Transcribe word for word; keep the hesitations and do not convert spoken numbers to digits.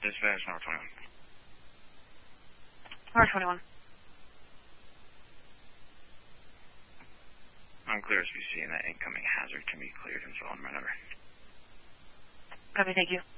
Dispatch, number twenty-one. Number twenty-one. Unclear as we see, and that incoming hazard can be cleared and so on, my number. Copy, thank you.